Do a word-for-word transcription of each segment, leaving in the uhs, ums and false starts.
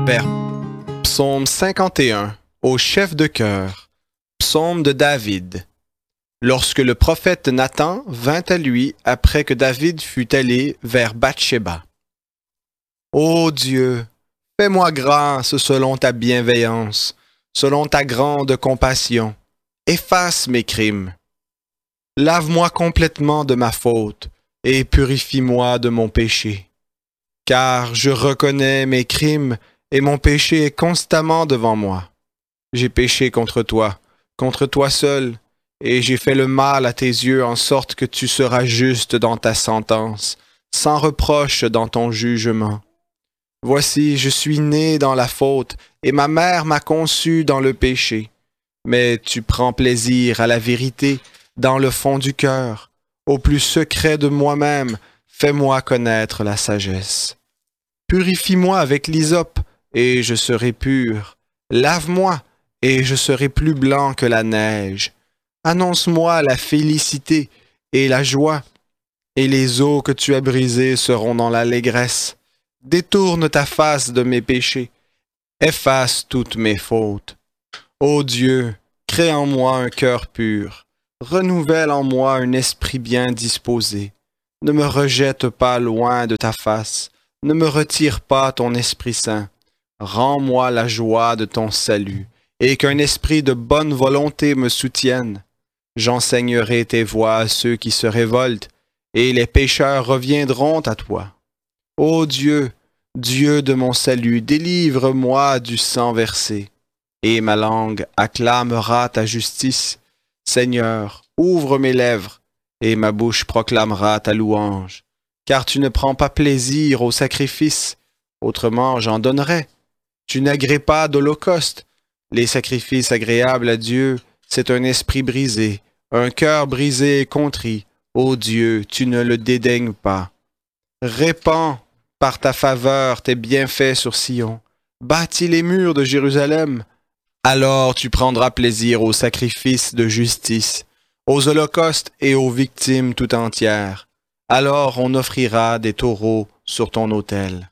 Vers Psaume cinquante et un, au chef de chœur, Psaume de David. Lorsque le prophète Nathan vint à lui après que David fut allé vers Bathsheba. Ô Dieu, fais-moi grâce selon ta bienveillance, selon ta grande compassion. Efface mes crimes. Lave-moi complètement de ma faute et purifie-moi de mon péché. Car je reconnais mes crimes et mon péché est constamment devant moi. J'ai péché contre toi, contre toi seul, et j'ai fait le mal à tes yeux en sorte que tu seras juste dans ta sentence, sans reproche dans ton jugement. Voici, je suis né dans la faute, et ma mère m'a conçu dans le péché. Mais tu prends plaisir à la vérité dans le fond du cœur. Au plus secret de moi-même, fais-moi connaître la sagesse. Purifie-moi avec l'hysope, et je serai pur. Lave-moi, et je serai plus blanc que la neige. Annonce-moi la félicité et la joie, et les eaux que tu as brisées seront dans l'allégresse. Détourne ta face de mes péchés. Efface toutes mes fautes. Ô Dieu, crée en moi un cœur pur. Renouvelle en moi un esprit bien disposé. Ne me rejette pas loin de ta face. Ne me retire pas ton Esprit Saint. Rends-moi la joie de ton salut, et qu'un esprit de bonne volonté me soutienne. J'enseignerai tes voies à ceux qui se révoltent, et les pécheurs reviendront à toi. Ô Dieu, Dieu de mon salut, délivre-moi du sang versé, et ma langue acclamera ta justice. Seigneur, ouvre mes lèvres, et ma bouche proclamera ta louange. Car tu ne prends pas plaisir au sacrifice, autrement j'en donnerais. Tu n'agrées pas d'holocauste. Les sacrifices agréables à Dieu, c'est un esprit brisé, un cœur brisé et contrit. Ô Dieu, tu ne le dédaignes pas. Répands par ta faveur tes bienfaits sur Sion. Bâtis les murs de Jérusalem. Alors tu prendras plaisir aux sacrifices de justice, aux holocaustes et aux victimes tout entières. Alors on offrira des taureaux sur ton autel.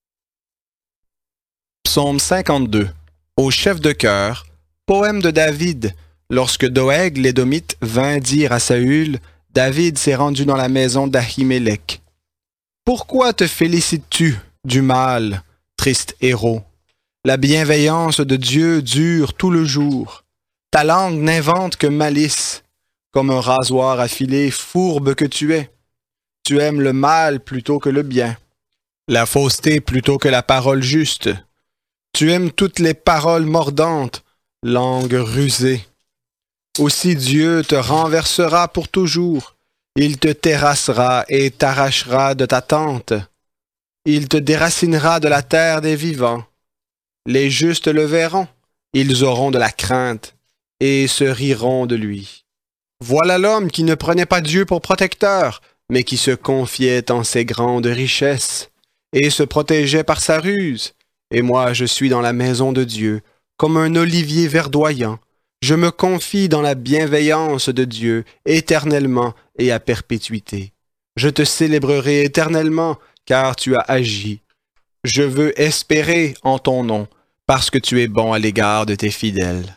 Psaume cinquante-deux, au chef de chœur, poème de David. Lorsque Doeg l'Édomite vint dire à Saül, David s'est rendu dans la maison d'Ahimélec. Pourquoi te félicites-tu du mal, triste héros? La bienveillance de Dieu dure tout le jour. Ta langue n'invente que malice. Comme un rasoir affilé, fourbe que tu es. Tu aimes le mal plutôt que le bien, la fausseté plutôt que la parole juste. Tu aimes toutes les paroles mordantes, langue rusée. Aussi Dieu te renversera pour toujours. Il te terrassera et t'arrachera de ta tente. Il te déracinera de la terre des vivants. Les justes le verront, ils auront de la crainte et se riront de lui. Voilà l'homme qui ne prenait pas Dieu pour protecteur, mais qui se confiait en ses grandes richesses et se protégeait par sa ruse. Et moi, je suis dans la maison de Dieu, comme un olivier verdoyant. Je me confie dans la bienveillance de Dieu, éternellement et à perpétuité. Je te célébrerai éternellement, car tu as agi. Je veux espérer en ton nom, parce que tu es bon à l'égard de tes fidèles.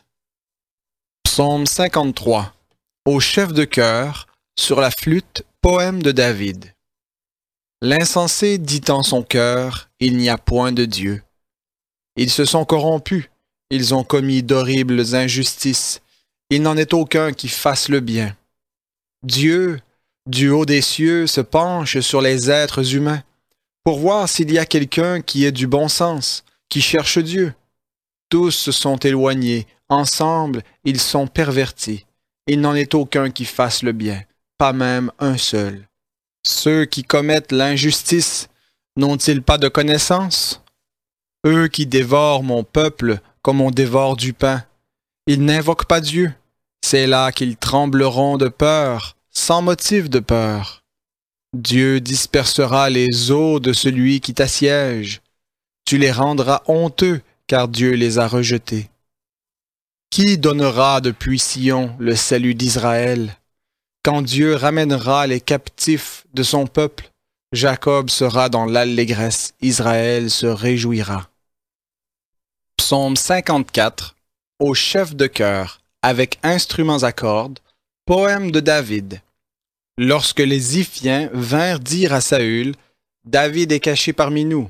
Psaume cinquante-trois, au chef de chœur, sur la flûte, poème de David. L'insensé dit en son cœur, il n'y a point de Dieu. Ils se sont corrompus, ils ont commis d'horribles injustices. Il n'en est aucun qui fasse le bien. Dieu, du haut des cieux, se penche sur les êtres humains pour voir s'il y a quelqu'un qui ait du bon sens, qui cherche Dieu. Tous se sont éloignés, ensemble ils sont pervertis. Il n'en est aucun qui fasse le bien, pas même un seul. Ceux qui commettent l'injustice n'ont-ils pas de connaissance? Eux qui dévorent mon peuple comme on dévore du pain, ils n'invoquent pas Dieu. C'est là qu'ils trembleront de peur, sans motif de peur. Dieu dispersera les eaux de celui qui t'assiège. Tu les rendras honteux, car Dieu les a rejetés. Qui donnera depuis Sion le salut d'Israël? Quand Dieu ramènera les captifs de son peuple, Jacob sera dans l'allégresse, Israël se réjouira. Psaume cinquante-quatre, au chef de chœur, avec instruments à cordes, poème de David. Lorsque les Ziphiens vinrent dire à Saül, David est caché parmi nous.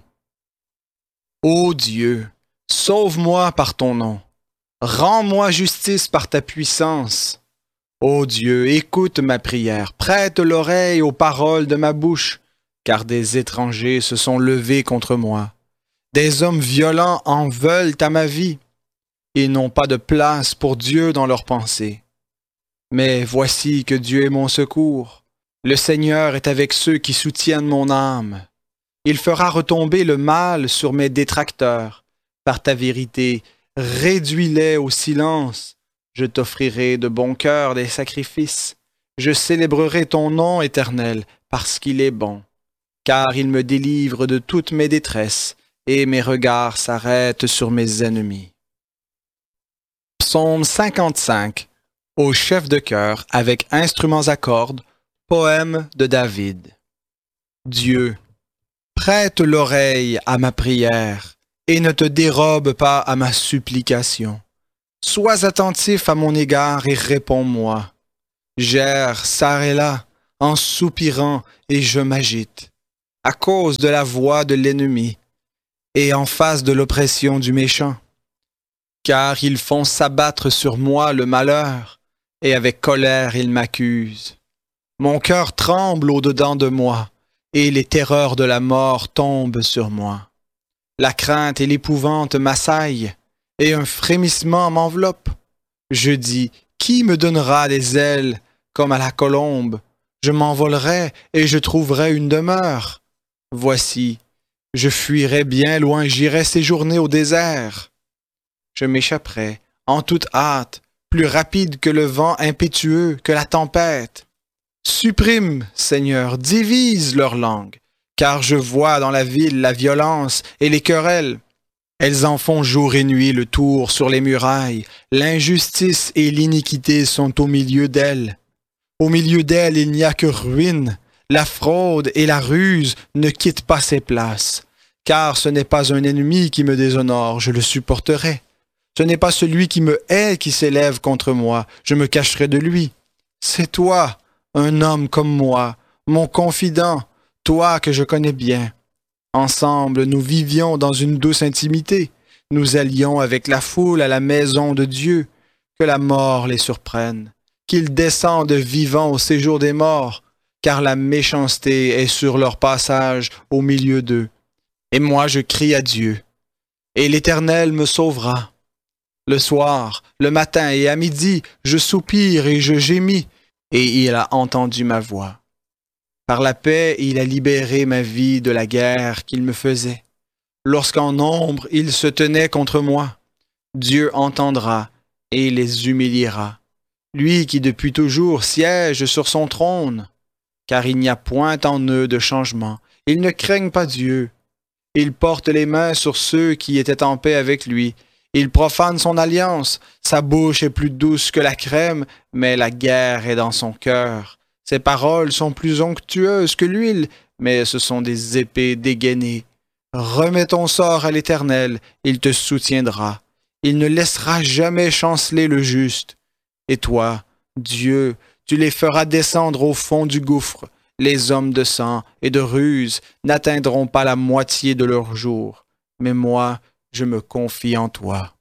Ô Dieu, sauve-moi par ton nom. Rends-moi justice par ta puissance. Ô Dieu, écoute ma prière, prête l'oreille aux paroles de ma bouche, car des étrangers se sont levés contre moi. Des hommes violents en veulent à ma vie. Ils n'ont pas de place pour Dieu dans leurs pensées. Mais voici que Dieu est mon secours. Le Seigneur est avec ceux qui soutiennent mon âme. Il fera retomber le mal sur mes détracteurs. Par ta vérité, réduis-les au silence. Je t'offrirai de bon cœur des sacrifices. Je célébrerai ton nom éternel, parce qu'il est bon. Car il me délivre de toutes mes détresses, et mes regards s'arrêtent sur mes ennemis. Psaume cinquante-cinq, au chef de chœur, avec instruments à cordes, poème de David. Dieu, prête l'oreille à ma prière, et ne te dérobe pas à ma supplication. Sois attentif à mon égard et réponds-moi. J'erre çà et là, en soupirant, et je m'agite, à cause de la voix de l'ennemi, et en face de l'oppression du méchant. Car ils font s'abattre sur moi le malheur, et avec colère ils m'accusent. Mon cœur tremble au-dedans de moi, et les terreurs de la mort tombent sur moi. La crainte et l'épouvante m'assaillent, et un frémissement m'enveloppe. Je dis, qui me donnera des ailes comme à la colombe? Je m'envolerai et je trouverai une demeure. Voici, je fuirai bien loin, j'irai séjourner au désert. Je m'échapperai, en toute hâte, plus rapide que le vent impétueux, que la tempête. Supprime, Seigneur, divise leur langue, car je vois dans la ville la violence et les querelles. Elles en font jour et nuit le tour sur les murailles. L'injustice et l'iniquité sont au milieu d'elles. Au milieu d'elles, il n'y a que ruine. La fraude et la ruse ne quittent pas ses places. Car ce n'est pas un ennemi qui me déshonore, je le supporterai. Ce n'est pas celui qui me hait qui s'élève contre moi, je me cacherai de lui. C'est toi, un homme comme moi, mon confident, toi que je connais bien. Ensemble, nous vivions dans une douce intimité. Nous allions avec la foule à la maison de Dieu. Que la mort les surprenne. Qu'ils descendent vivants au séjour des morts, car la méchanceté est sur leur passage au milieu d'eux. Et moi je crie à Dieu, et l'Éternel me sauvera. Le soir, le matin et à midi, je soupire et je gémis, et il a entendu ma voix. Par la paix, il a libéré ma vie de la guerre qu'il me faisait. Lorsqu'en nombre, ils se tenaient contre moi, Dieu entendra et les humiliera. Lui qui depuis toujours siège sur son trône, car il n'y a point en eux de changement. Ils ne craignent pas Dieu. Il porte les mains sur ceux qui étaient en paix avec lui. Il profane son alliance. Sa bouche est plus douce que la crème, mais la guerre est dans son cœur. Ses paroles sont plus onctueuses que l'huile, mais ce sont des épées dégainées. Remets ton sort à l'Éternel, il te soutiendra. Il ne laissera jamais chanceler le juste. Et toi, Dieu, tu les feras descendre au fond du gouffre. Les hommes de sang et de ruse n'atteindront pas la moitié de leur jour. Mais moi, je me confie en toi.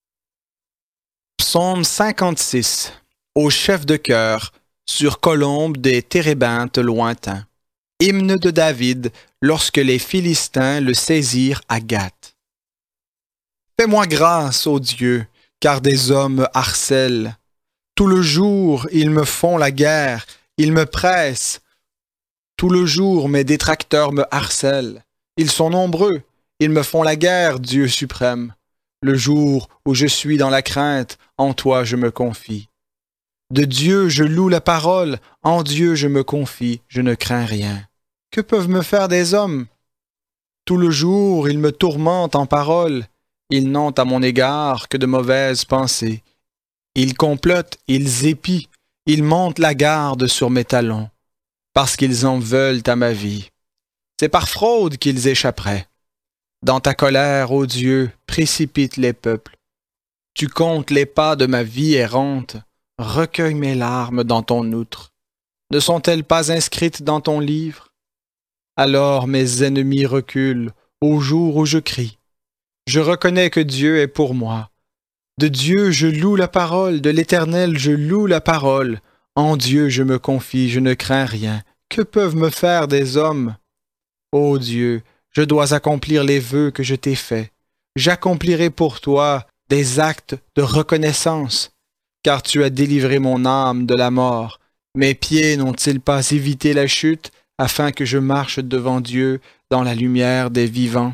Psaume cinquante-six, au chef de chœur, sur colombe des térébinthes lointains. Hymne de David, lorsque les Philistins le saisirent à Gath. Fais-moi grâce, ô Dieu, car des hommes me harcèlent. Tout le jour, ils me font la guerre, ils me pressent. Tout le jour, mes détracteurs me harcèlent. Ils sont nombreux, ils me font la guerre, Dieu suprême. Le jour où je suis dans la crainte, en toi je me confie. De Dieu je loue la parole, en Dieu je me confie, je ne crains rien. Que peuvent me faire des hommes? Tout le jour, ils me tourmentent en parole. Ils n'ont à mon égard que de mauvaises pensées. Ils complotent, ils épient, ils montent la garde sur mes talons, parce qu'ils en veulent à ma vie. C'est par fraude qu'ils échapperaient. Dans ta colère, ô Dieu, précipite les peuples. Tu comptes les pas de ma vie errante, recueille mes larmes dans ton outre. Ne sont-elles pas inscrites dans ton livre? Alors mes ennemis reculent au jour où je crie. Je reconnais que Dieu est pour moi. De Dieu je loue la parole, de l'Éternel je loue la parole. En Dieu je me confie, je ne crains rien. Que peuvent me faire des hommes? Ô Dieu, je dois accomplir les vœux que je t'ai faits. J'accomplirai pour toi des actes de reconnaissance, car tu as délivré mon âme de la mort. Mes pieds n'ont-ils pas évité la chute, afin que je marche devant Dieu dans la lumière des vivants?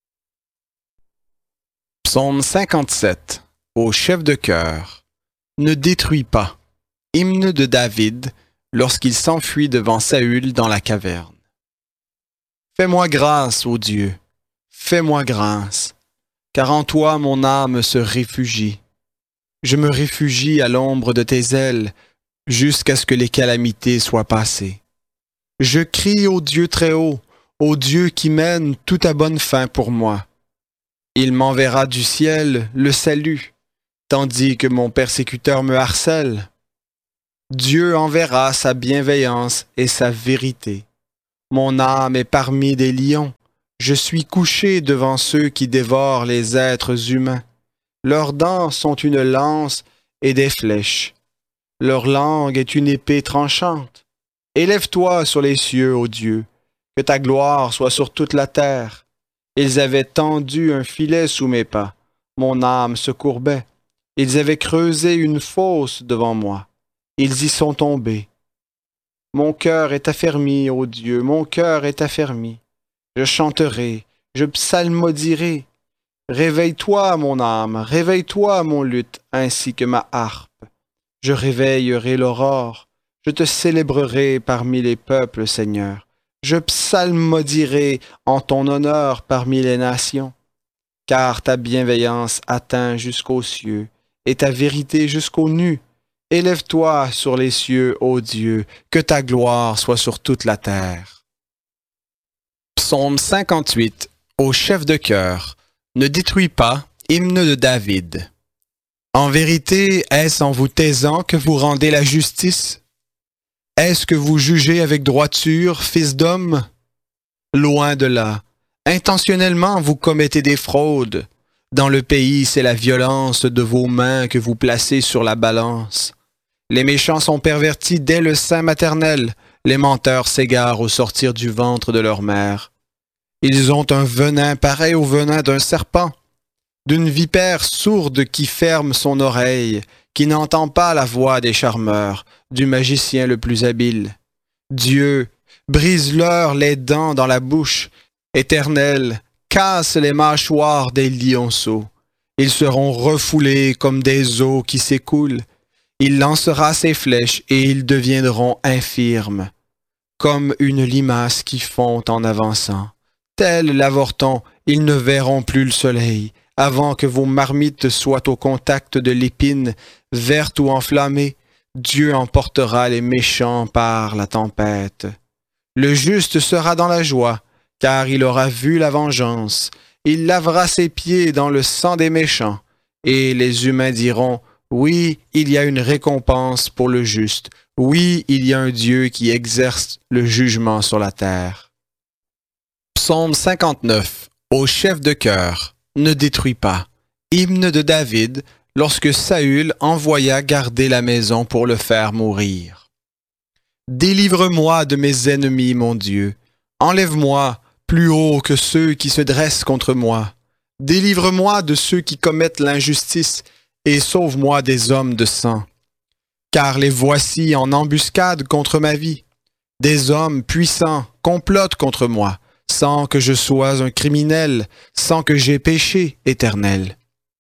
Psaume cinquante-sept. Au chef de chœur. Ne détruis pas. Hymne de David, lorsqu'il s'enfuit devant Saül dans la caverne. Fais-moi grâce, ô Dieu, fais-moi grâce, car en toi mon âme se réfugie. Je me réfugie à l'ombre de tes ailes, jusqu'à ce que les calamités soient passées. Je crie au Dieu très haut, au Dieu qui mène tout à bonne fin pour moi. Il m'enverra du ciel le salut, tandis que mon persécuteur me harcèle. Dieu enverra sa bienveillance et sa vérité. Mon âme est parmi des lions. Je suis couché devant ceux qui dévorent les êtres humains. Leurs dents sont une lance et des flèches. Leur langue est une épée tranchante. Élève-toi sur les cieux, ô Dieu, que ta gloire soit sur toute la terre. Ils avaient tendu un filet sous mes pas. Mon âme se courbait. Ils avaient creusé une fosse devant moi. Ils y sont tombés. Mon cœur est affermi, ô Dieu, mon cœur est affermi. Je chanterai, je psalmodierai. Réveille-toi, mon âme, réveille-toi, mon luth, ainsi que ma harpe. Je réveillerai l'aurore, je te célébrerai parmi les peuples, Seigneur. Je psalmodierai en ton honneur parmi les nations. Car ta bienveillance atteint jusqu'aux cieux, et ta vérité jusqu'aux nues. Élève-toi sur les cieux, ô Dieu, que ta gloire soit sur toute la terre. Psaume cinquante-huit. Au chef de chœur. Ne détruis pas, hymne de David. En vérité, est-ce en vous taisant que vous rendez la justice? Est-ce que vous jugez avec droiture, fils d'homme? Loin de là. Intentionnellement, vous commettez des fraudes. Dans le pays, c'est la violence de vos mains que vous placez sur la balance. Les méchants sont pervertis dès le sein maternel. Les menteurs s'égarent au sortir du ventre de leur mère. Ils ont un venin pareil au venin d'un serpent, d'une vipère sourde qui ferme son oreille, qui n'entend pas la voix des charmeurs, du magicien le plus habile. Dieu, brise-leur les dents dans la bouche. Éternel, casse les mâchoires des lionceaux. Ils seront refoulés comme des eaux qui s'écoulent. Il lancera ses flèches et ils deviendront infirmes, comme une limace qui fond en avançant. Tel l'avorton, ils ne verront plus le soleil, avant que vos marmites soient au contact de l'épine, verte ou enflammée. Dieu emportera les méchants par la tempête. Le juste sera dans la joie, car il aura vu la vengeance. Il lavera ses pieds dans le sang des méchants, et les humains diront: oui, il y a une récompense pour le juste. Oui, il y a un Dieu qui exerce le jugement sur la terre. Psaume cinquante-neuf. Au chef de chœur. Ne détruis pas. Hymne de David, lorsque Saül envoya garder la maison pour le faire mourir. Délivre-moi de mes ennemis, mon Dieu. Enlève-moi plus haut que ceux qui se dressent contre moi. Délivre-moi de ceux qui commettent l'injustice et sauve-moi des hommes de sang. Car les voici en embuscade contre ma vie. Des hommes puissants complotent contre moi, sans que je sois un criminel, sans que j'aie péché, Éternel.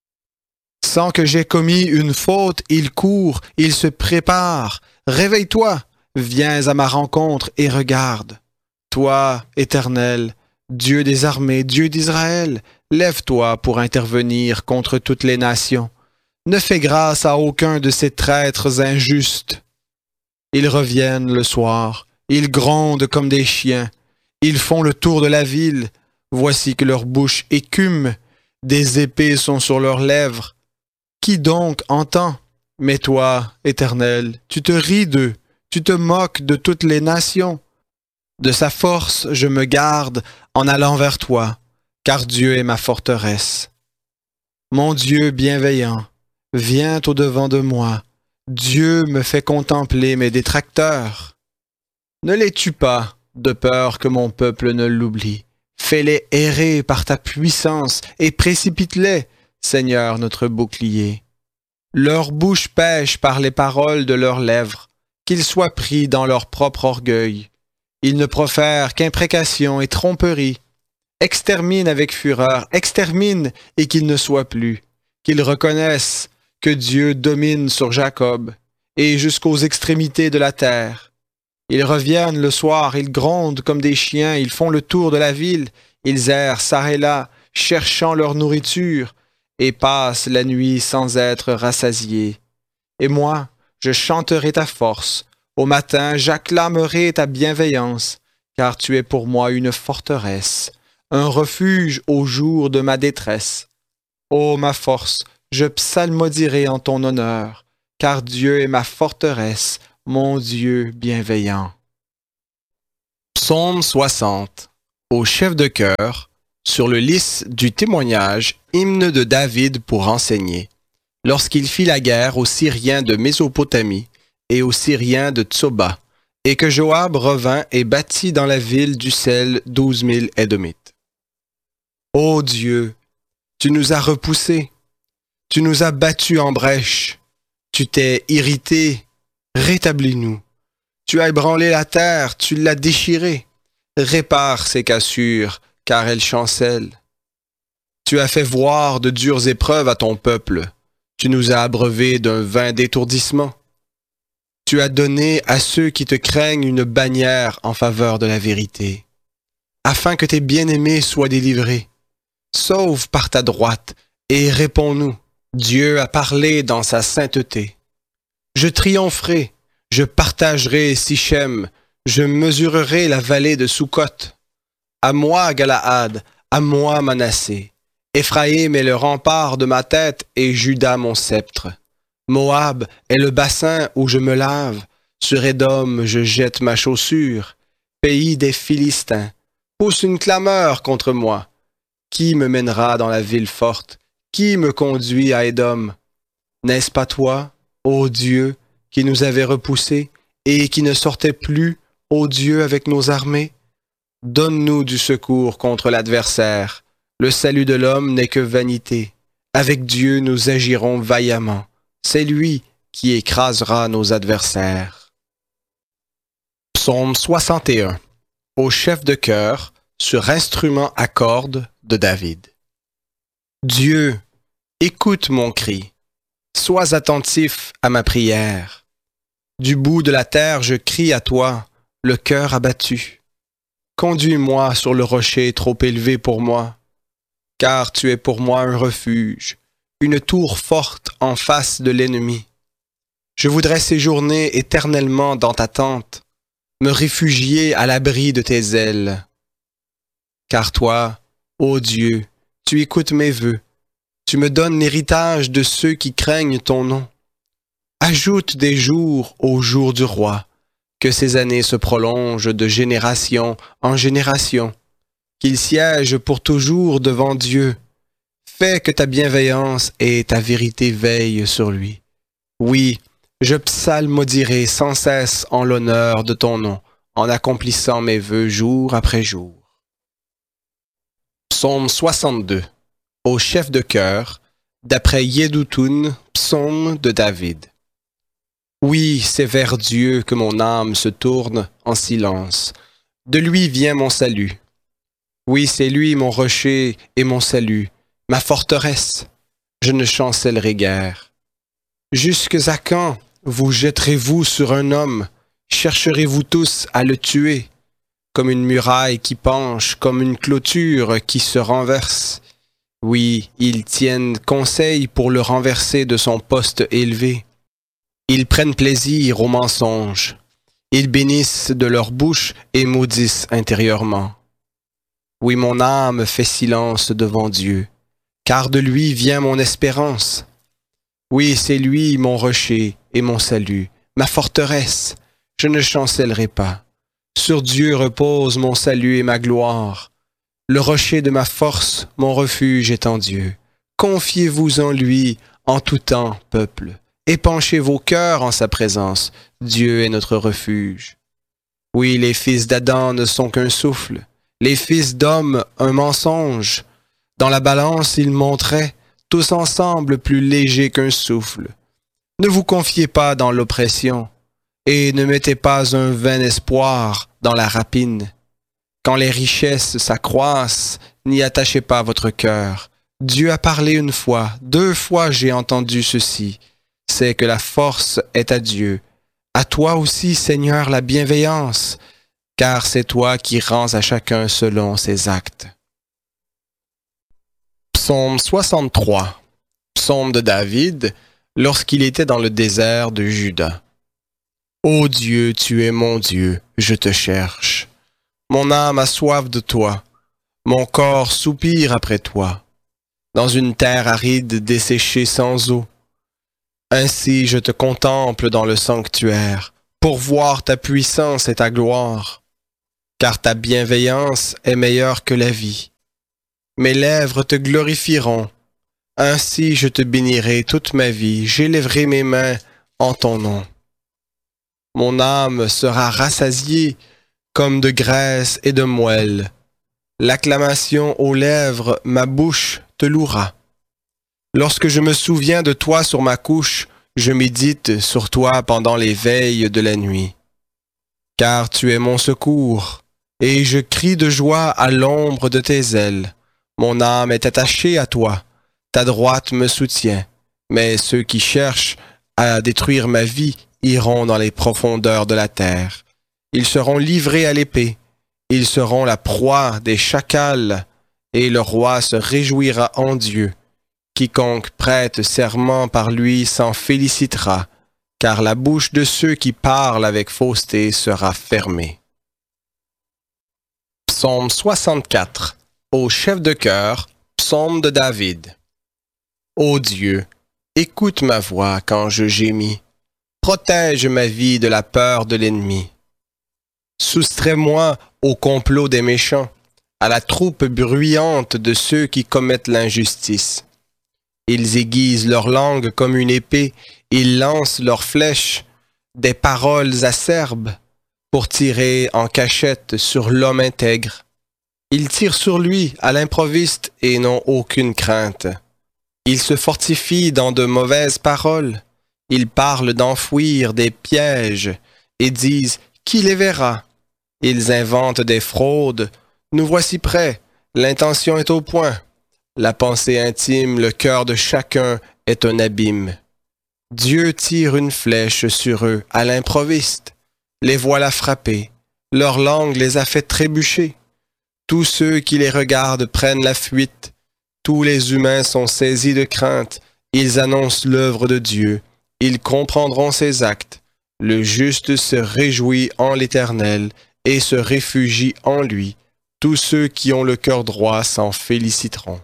Sans que j'aie commis une faute, ils courent, ils se préparent. Réveille-toi, viens à ma rencontre et regarde. Toi, Éternel, Dieu des armées, Dieu d'Israël, lève-toi pour intervenir contre toutes les nations. Ne fais grâce à aucun de ces traîtres injustes. Ils reviennent le soir, ils grondent comme des chiens, ils font le tour de la ville, voici que leur bouche écume, Des épées sont sur leurs lèvres. Qui donc entend? Mais toi, Éternel, tu te ris d'eux, tu te moques de toutes les nations. De sa force, je me garde en allant vers toi, car Dieu est ma forteresse. Mon Dieu bienveillant, viens au-devant de moi. Dieu me fait contempler mes détracteurs. Ne les tue pas, de peur que mon peuple ne l'oublie. Fais-les errer par ta puissance et précipite-les, Seigneur notre bouclier. Leur bouche pêche par les paroles de leurs lèvres, qu'ils soient pris dans leur propre orgueil. Ils ne profèrent qu'imprécations et tromperies. Extermine avec fureur, extermine et qu'ils ne soient plus. Qu'ils reconnaissent que Dieu domine sur Jacob et jusqu'aux extrémités de la terre. Ils reviennent le soir, ils grondent comme des chiens, ils font le tour de la ville, ils errent çà et là, cherchant leur nourriture, et passent la nuit sans être rassasiés. Et moi, je chanterai ta force. Au matin, j'acclamerai ta bienveillance, car tu es pour moi une forteresse, un refuge au jour de ma détresse. Ô ma force, je psalmodierai en ton honneur, car Dieu est ma forteresse, mon Dieu bienveillant. Psaume soixante. Au chef de chœur, sur le lys du témoignage, hymne de David pour enseigner, lorsqu'il fit la guerre aux Syriens de Mésopotamie et aux Syriens de Tsoba, et que Joab revint et bâtit dans la ville d'Ussel douze mille Édomites. Ô Dieu, tu nous as repoussés, tu nous as battus en brèche, tu t'es irrité, rétablis-nous. Tu as ébranlé la terre, tu l'as déchirée. Répare ces cassures, car elles chancellent. Tu as fait voir de dures épreuves à ton peuple. Tu nous as abreuvés d'un vin d'étourdissement. Tu as donné à ceux qui te craignent une bannière en faveur de la vérité, afin que tes bien-aimés soient délivrés. Sauve par ta droite et réponds-nous. Dieu a parlé dans sa sainteté. Je triompherai, je partagerai Sichem, je mesurerai la vallée de Sukkot. À moi, Galaad, à moi, Manassé. Éphraïm est le rempart de ma tête et Juda mon sceptre. Moab est le bassin où je me lave. Sur Édom, je jette ma chaussure. Pays des Philistins, pousse une clameur contre moi. Qui me mènera dans la ville forte? Qui me conduit à Édom? N'est-ce pas toi, ô Dieu, qui nous avait repoussés et qui ne sortait plus, ô Dieu, avec nos armées? Donne-nous du secours contre l'adversaire. Le salut de l'homme n'est que vanité. Avec Dieu, nous agirons vaillamment. C'est lui qui écrasera nos adversaires. Psaume soixante et un. Au chef de chœur, sur instrument à cordes de David. Dieu, écoute mon cri. Sois attentif à ma prière. Du bout de la terre, je crie à toi, le cœur abattu. Conduis-moi sur le rocher trop élevé pour moi, car tu es pour moi un refuge, une tour forte en face de l'ennemi. Je voudrais séjourner éternellement dans ta tente, me réfugier à l'abri de tes ailes. Car toi, ô Dieu, tu écoutes mes vœux. Tu me donnes l'héritage de ceux qui craignent ton nom. Ajoute des jours aux jours du roi, que ces années se prolongent de génération en génération, qu'il siège pour toujours devant Dieu. Fais que ta bienveillance et ta vérité veillent sur lui. Oui, je psalmodierai sans cesse en l'honneur de ton nom, en accomplissant mes vœux jour après jour. Psaume soixante-deux. Au chef de chœur, d'après Yédoutoun, psaume de David. Oui, c'est vers Dieu que mon âme se tourne en silence. De lui vient mon salut. Oui, c'est lui mon rocher et mon salut, ma forteresse. Je ne chancellerai guère. Jusques à quand vous jetterez-vous sur un homme? Chercherez-vous tous à le tuer? Comme une muraille qui penche, comme une clôture qui se renverse. Oui, ils tiennent conseil pour le renverser de son poste élevé. Ils prennent plaisir au mensonge. Ils bénissent de leur bouche et maudissent intérieurement. Oui, mon âme fait silence devant Dieu. car de lui vient mon espérance. Oui, c'est lui mon rocher et mon salut, ma forteresse, je ne chancellerai pas. Sur Dieu repose mon salut et ma gloire. Le rocher de ma force, mon refuge est en Dieu. Confiez-vous en lui en tout temps, peuple. Épanchez vos cœurs en sa présence. Dieu est notre refuge. Oui, les fils d'Adam ne sont qu'un souffle, les fils d'homme un mensonge. Dans la balance, ils montraient, tous ensemble plus légers qu'un souffle. Ne vous confiez pas dans l'oppression, et ne mettez pas un vain espoir dans la rapine. Quand les richesses s'accroissent, n'y attachez pas votre cœur. Dieu a parlé une fois, deux fois j'ai entendu ceci. C'est que la force est à Dieu. À toi aussi, Seigneur, la bienveillance, car c'est toi qui rends à chacun selon ses actes. Psaume soixante-trois. Psaume de David, lorsqu'il était dans le désert de Juda. Ô Dieu, tu es mon Dieu, je te cherche. Mon âme a soif de toi, mon corps soupire après toi, dans une terre aride desséchée sans eau. Ainsi je te contemple dans le sanctuaire, pour voir ta puissance et ta gloire, car ta bienveillance est meilleure que la vie. Mes lèvres te glorifieront, ainsi je te bénirai toute ma vie, j'élèverai mes mains en ton nom. Mon âme sera rassasiée comme de graisse et de moelle. L'acclamation aux lèvres, ma bouche te louera. Lorsque je me souviens de toi sur ma couche, je médite sur toi pendant les veilles de la nuit. Car tu es mon secours, et je crie de joie à l'ombre de tes ailes. Mon âme est attachée à toi, ta droite me soutient. Mais ceux qui cherchent à détruire ma vie iront dans les profondeurs de la terre. Ils seront livrés à l'épée, ils seront la proie des chacals, et le roi se réjouira en Dieu. Quiconque prête serment par lui s'en félicitera, car la bouche de ceux qui parlent avec fausseté sera fermée. Psaume soixante-quatre. Au chef de chœur, psaume de David. Ô Dieu, écoute ma voix quand je gémis. Protège ma vie de la peur de l'ennemi. Soustrais-moi au complot des méchants, à la troupe bruyante de ceux qui commettent l'injustice. Ils aiguisent leur langue comme une épée, ils lancent leurs flèches, des paroles acerbes, pour tirer en cachette sur l'homme intègre. Ils tirent sur lui à l'improviste et n'ont aucune crainte. Ils se fortifient dans de mauvaises paroles. Ils parlent d'enfouir des pièges et disent « Qui les verra ?» Ils inventent des fraudes. Nous voici prêts. L'intention est au point. La pensée intime, le cœur de chacun est un abîme. Dieu tire une flèche sur eux à l'improviste. Les voilà frappés. Leur langue les a fait trébucher. Tous ceux qui les regardent prennent la fuite. Tous les humains sont saisis de crainte. Ils annoncent l'œuvre de Dieu. Ils comprendront ses actes. Le juste se réjouit en l'Éternel et se réfugie en lui. Tous ceux qui ont le cœur droit s'en féliciteront.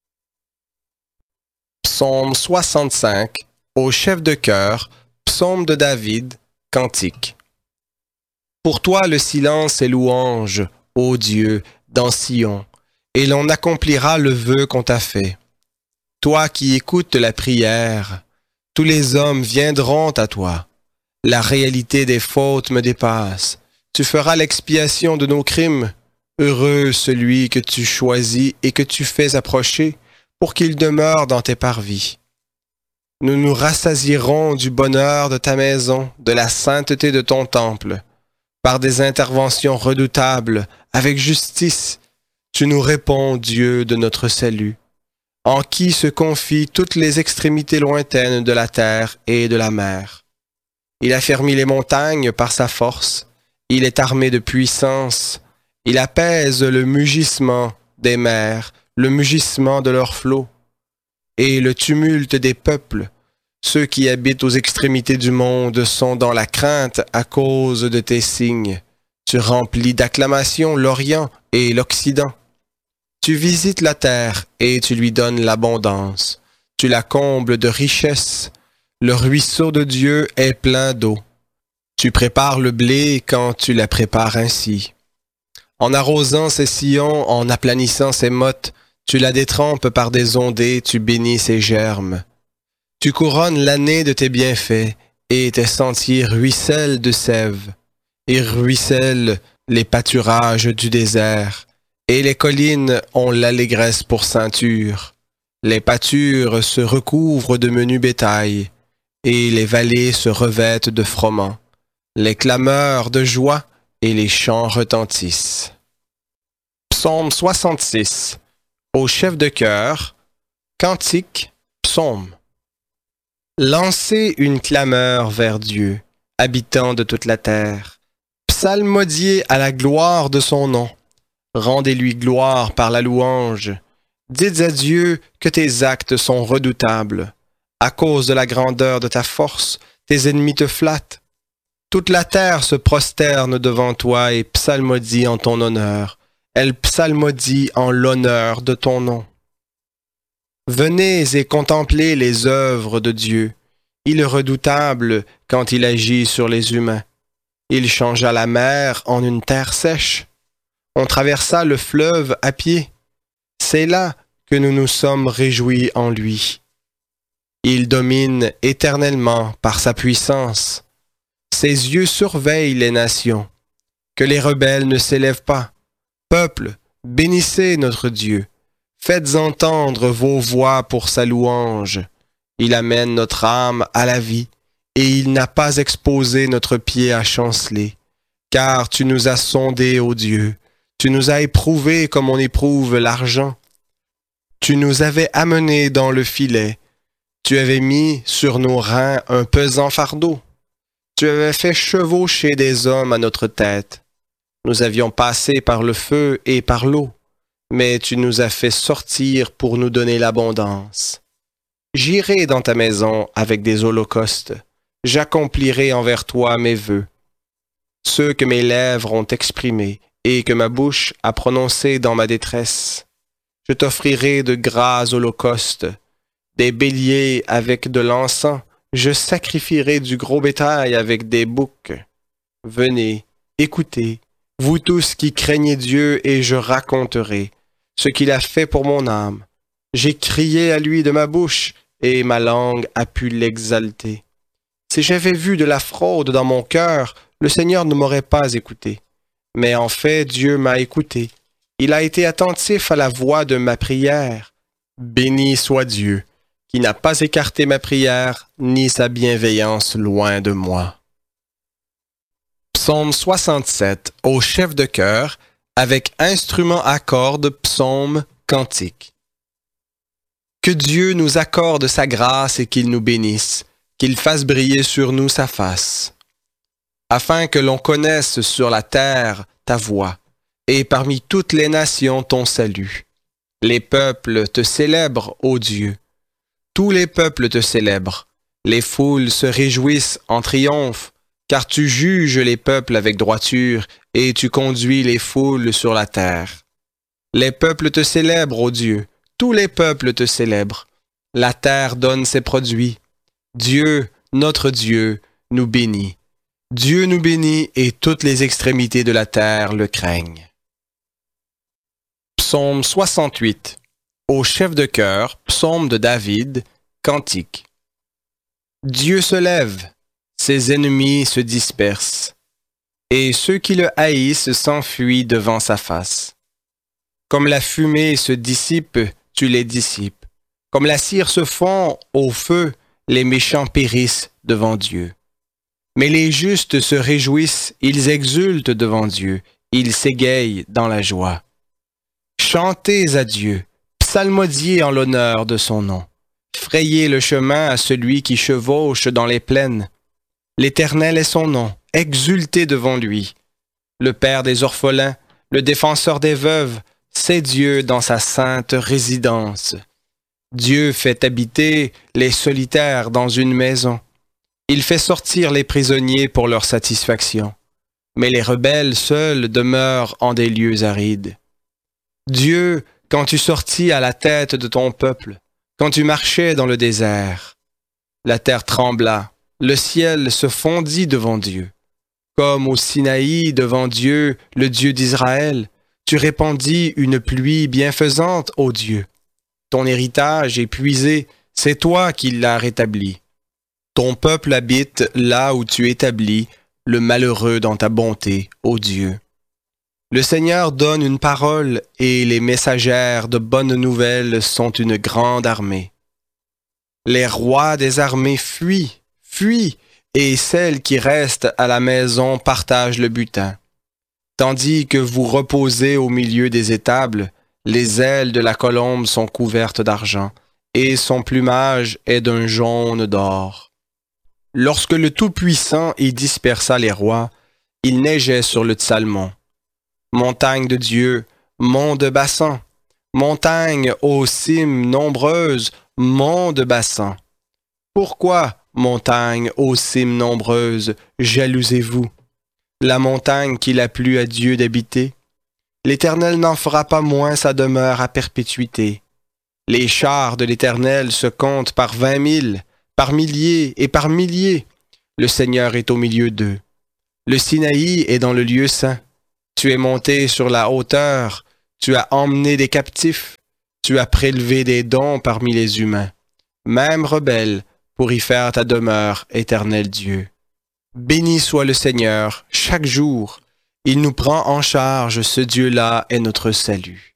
Psaume soixante-cinq. Au chef de chœur, psaume de David, cantique. Pour toi le silence est louange, ô Dieu, dans Sion, et l'on accomplira le vœu qu'on t'a fait. Toi qui écoutes la prière, tous les hommes viendront à toi. La réalité des fautes me dépasse. Tu feras l'expiation de nos crimes. Heureux celui que tu choisis et que tu fais approcher pour qu'il demeure dans tes parvis. Nous nous rassasierons du bonheur de ta maison, de la sainteté de ton temple. Par des interventions redoutables, avec justice, tu nous réponds, Dieu de notre salut, en qui se confient toutes les extrémités lointaines de la terre et de la mer. Il a fermi les montagnes par sa force, il est armé de puissance, il apaise le mugissement des mers, le mugissement de leurs flots, et le tumulte des peuples. Ceux qui habitent aux extrémités du monde sont dans la crainte à cause de tes signes. Tu remplis d'acclamations l'Orient et l'Occident. Tu visites la terre et tu lui donnes l'abondance. Tu la combles de richesses. Le ruisseau de Dieu est plein d'eau. Tu prépares le blé quand tu la prépares ainsi. En arrosant ses sillons, en aplanissant ses mottes, tu la détrempes par des ondées, tu bénis ses germes. Tu couronnes l'année de tes bienfaits, et tes sentiers ruissellent de sève, et ruissellent les pâturages du désert, et les collines ont l'allégresse pour ceinture. Les pâtures se recouvrent de menu bétail, et les vallées se revêtent de froment. Les clameurs de joie et les chants retentissent. Psaume soixante-six. Au chef de chœur, cantique, psaume. Lancez une clameur vers Dieu, habitant de toute la terre. Psalmodiez à la gloire de son nom. Rendez-lui gloire par la louange. Dites à Dieu que tes actes sont redoutables. À cause de la grandeur de ta force, tes ennemis te flattent. Toute la terre se prosterne devant toi et psalmodie en ton honneur. Elle psalmodie en l'honneur de ton nom. Venez et contemplez les œuvres de Dieu. Il est redoutable quand il agit sur les humains. Il changea la mer en une terre sèche. On traversa le fleuve à pied. C'est là que nous nous sommes réjouis en lui. Il domine éternellement par sa puissance. Ses yeux surveillent les nations. Que les rebelles ne s'élèvent pas. Peuple, bénissez notre Dieu. Faites entendre vos voix pour sa louange. Il amène notre âme à la vie, et il n'a pas exposé notre pied à chanceler. Car tu nous as sondés, ô Dieu. Tu nous as éprouvés comme on éprouve l'argent. Tu nous avais amenés dans le filet. Tu avais mis sur nos reins un pesant fardeau. Tu avais fait chevaucher des hommes à notre tête. Nous avions passé par le feu et par l'eau, mais tu nous as fait sortir pour nous donner l'abondance. J'irai dans ta maison avec des holocaustes. J'accomplirai envers toi mes vœux. Ceux que mes lèvres ont exprimés et que ma bouche a prononcés dans ma détresse. Je t'offrirai de gras holocaustes, des béliers avec de l'encens. Je sacrifierai du gros bétail avec des boucs. Venez, écoutez, vous tous qui craignez Dieu, et je raconterai ce qu'il a fait pour mon âme. J'ai crié à lui de ma bouche, et ma langue a pu l'exalter. Si j'avais vu de la fraude dans mon cœur, le Seigneur ne m'aurait pas écouté. Mais en fait, Dieu m'a écouté. Il a été attentif à la voix de ma prière. Béni soit Dieu, qui n'a pas écarté ma prière, ni sa bienveillance loin de moi. Psaume soixante-sept, au chef de chœur, avec instrument à cordes, psaume, cantique. Que Dieu nous accorde sa grâce et qu'il nous bénisse, qu'il fasse briller sur nous sa face, afin que l'on connaisse sur la terre ta voix, et parmi toutes les nations ton salut. Les peuples te célèbrent, ô Dieu. Tous les peuples te célèbrent. Les foules se réjouissent en triomphe, car tu juges les peuples avec droiture et tu conduis les foules sur la terre. Les peuples te célèbrent, ô Dieu. Tous les peuples te célèbrent. La terre donne ses produits. Dieu, notre Dieu, nous bénit. Dieu nous bénit et toutes les extrémités de la terre le craignent. Psaume soixante-huit. Au chef de chœur, psaume de David, cantique. Dieu se lève, ses ennemis se dispersent, et ceux qui le haïssent s'enfuient devant sa face. Comme la fumée se dissipe, tu les dissipes. Comme la cire se fond au feu, les méchants périssent devant Dieu. Mais les justes se réjouissent, ils exultent devant Dieu, ils s'égayent dans la joie. Chantez à Dieu, psalmodiez en l'honneur de son nom. Frayez le chemin à celui qui chevauche dans les plaines. L'Éternel est son nom, exultez devant lui. Le Père des orphelins, le défenseur des veuves, c'est Dieu dans sa sainte résidence. Dieu fait habiter les solitaires dans une maison. Il fait sortir les prisonniers pour leur satisfaction. Mais les rebelles seuls demeurent en des lieux arides. Dieu quand tu sortis à la tête de ton peuple, quand tu marchais dans le désert. La terre trembla, le ciel se fondit devant Dieu. Comme au Sinaï devant Dieu, le Dieu d'Israël, tu répandis une pluie bienfaisante, ô Dieu. Ton héritage épuisé, c'est toi qui l'as rétabli. Ton peuple habite là où tu établis le malheureux dans ta bonté, ô Dieu. Le Seigneur donne une parole et les messagères de bonnes nouvelles sont une grande armée. Les rois des armées fuient, fuient, et celles qui restent à la maison partagent le butin. Tandis que vous reposez au milieu des étables, les ailes de la colombe sont couvertes d'argent, et son plumage est d'un jaune d'or. Lorsque le Tout-Puissant y dispersa les rois, il neigeait sur le Tsalmon. Montagne de Dieu, mont de Bassan, montagne aux cimes nombreuses, mont de Bassan. Pourquoi, montagne aux cimes nombreuses, jalousez-vous? La montagne qu'il a plu à Dieu d'habiter? L'Éternel n'en fera pas moins sa demeure à perpétuité. Les chars de l'Éternel se comptent par vingt mille, par milliers et par milliers. Le Seigneur est au milieu d'eux. Le Sinaï est dans le lieu saint. Tu es monté sur la hauteur, tu as emmené des captifs, tu as prélevé des dons parmi les humains, même rebelles, pour y faire ta demeure, éternel Dieu. Béni soit le Seigneur chaque jour, il nous prend en charge, ce Dieu-là est notre salut.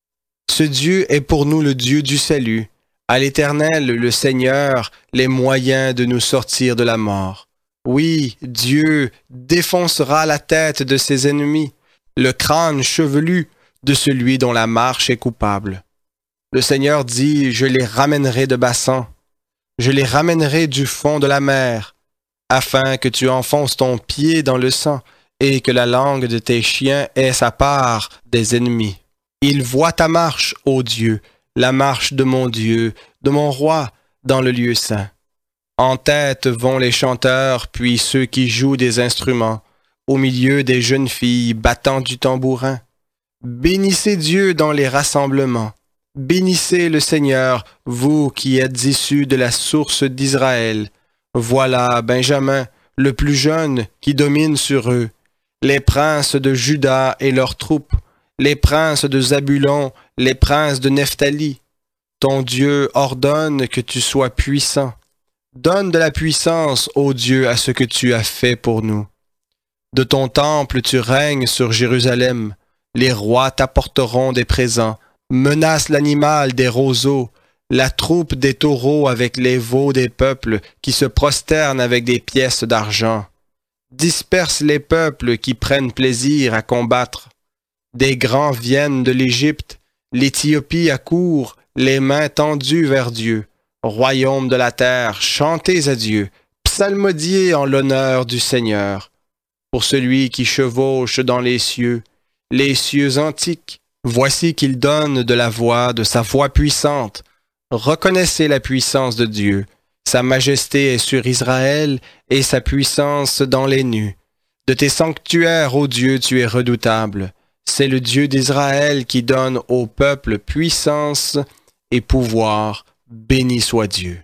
Ce Dieu est pour nous le Dieu du salut, à l'Éternel, le Seigneur, les moyens de nous sortir de la mort. Oui, Dieu défoncera la tête de ses ennemis, le crâne chevelu de celui dont la marche est coupable. Le Seigneur dit, je les ramènerai de Bassan, je les ramènerai du fond de la mer, afin que tu enfonces ton pied dans le sang et que la langue de tes chiens ait sa part des ennemis. Il voit ta marche, ô Dieu, la marche de mon Dieu, de mon roi, dans le lieu saint. En tête vont les chanteurs, puis ceux qui jouent des instruments, au milieu des jeunes filles battant du tambourin. Bénissez Dieu dans les rassemblements. Bénissez le Seigneur, vous qui êtes issus de la source d'Israël. Voilà Benjamin, le plus jeune, qui domine sur eux. Les princes de Juda et leurs troupes, les princes de Zabulon, les princes de Nephtali. Ton Dieu ordonne que tu sois puissant. Donne de la puissance, ô Dieu, à ce que tu as fait pour nous. De ton temple tu règnes sur Jérusalem. Les rois t'apporteront des présents. Menace l'animal des roseaux, la troupe des taureaux avec les veaux des peuples qui se prosternent avec des pièces d'argent. Disperse les peuples qui prennent plaisir à combattre. Des grands viennent de l'Égypte, l'Éthiopie accourt, les mains tendues vers Dieu. Royaume de la terre, chantez à Dieu, psalmodiez en l'honneur du Seigneur. Pour celui qui chevauche dans les cieux, les cieux antiques, voici qu'il donne de la voix, de sa voix puissante. Reconnaissez la puissance de Dieu. Sa majesté est sur Israël et sa puissance dans les nues. De tes sanctuaires, ô Dieu, tu es redoutable. C'est le Dieu d'Israël qui donne au peuple puissance et pouvoir. Béni soit Dieu.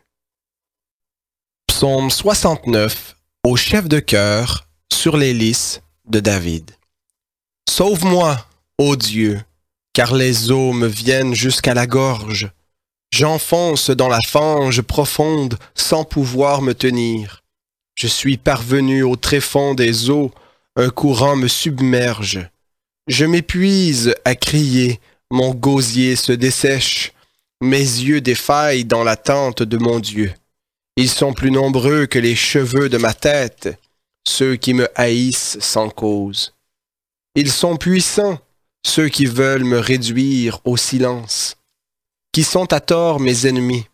Psaume soixante-neuf, au chef de chœur, sur les lys de David. Sauve-moi, ô Dieu, car les eaux me viennent jusqu'à la gorge. J'enfonce dans la fange profonde sans pouvoir me tenir. Je suis parvenu au tréfonds des eaux, un courant me submerge. Je m'épuise à crier, mon gosier se dessèche. Mes yeux défaillent dans l'attente de mon Dieu. Ils sont plus nombreux que les cheveux de ma tête, ceux qui me haïssent sans cause. Ils sont puissants, ceux qui veulent me réduire au silence, qui sont à tort mes ennemis.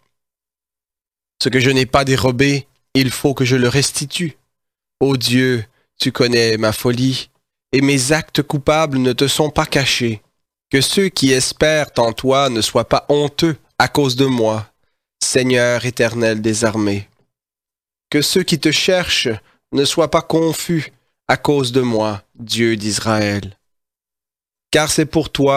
Ce que je n'ai pas dérobé, il faut que je le restitue. Ô Dieu, tu connais ma folie, et mes actes coupables ne te sont pas cachés. Que ceux qui espèrent en toi ne soient pas honteux à cause de moi, Seigneur éternel des armées. Que ceux qui te cherchent ne soient pas confus à cause de moi, Dieu d'Israël. Car c'est pour toi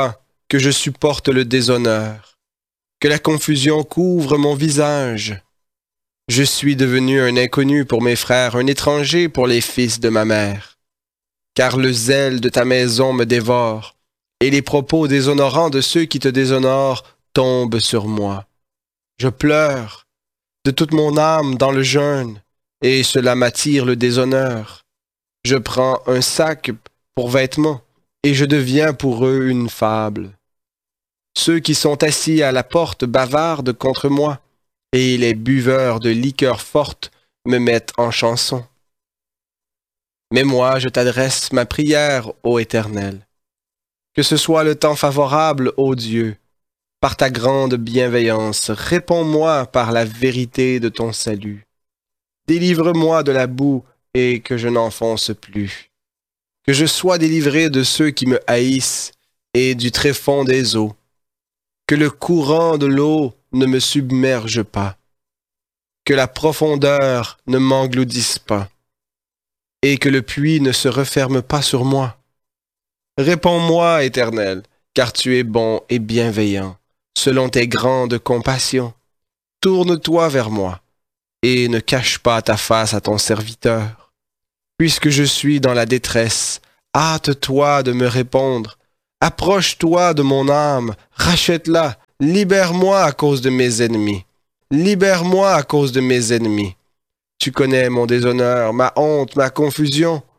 que je supporte le déshonneur, que la confusion couvre mon visage. Je suis devenu un inconnu pour mes frères, un étranger pour les fils de ma mère. Car le zèle de ta maison me dévore, et les propos déshonorants de ceux qui te déshonorent tombent sur moi. Je pleure de toute mon âme dans le jeûne, et cela m'attire le déshonneur. Je prends un sac pour vêtements, et je deviens pour eux une fable. Ceux qui sont assis à la porte bavardent contre moi, et les buveurs de liqueurs fortes me mettent en chanson. Mais moi, je t'adresse ma prière, ô Éternel. Que ce soit le temps favorable, ô Dieu. Par ta grande bienveillance, réponds-moi par la vérité de ton salut. Délivre-moi de la boue et que je n'enfonce plus. Que je sois délivré de ceux qui me haïssent et du tréfonds des eaux. Que le courant de l'eau ne me submerge pas. Que la profondeur ne m'engloutisse pas. Et que le puits ne se referme pas sur moi. Réponds-moi, Éternel, car tu es bon et bienveillant, selon tes grandes compassions. Tourne-toi vers moi, et ne cache pas ta face à ton serviteur. Puisque je suis dans la détresse, hâte-toi de me répondre. Approche-toi de mon âme, rachète-la, libère-moi à cause de mes ennemis. Libère-moi à cause de mes ennemis. Tu connais mon déshonneur, ma honte, ma confusion.